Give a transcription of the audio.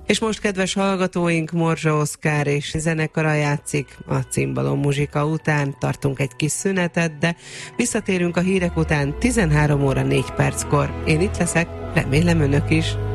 És most, kedves hallgatóink, Morzsa Oszkár és zenekara játszik a cimbalom muzsika után. Tartunk egy kis szünetet, de visszatérünk a hírek után 13 óra 4 perckor. Én itt leszek, remélem önök is.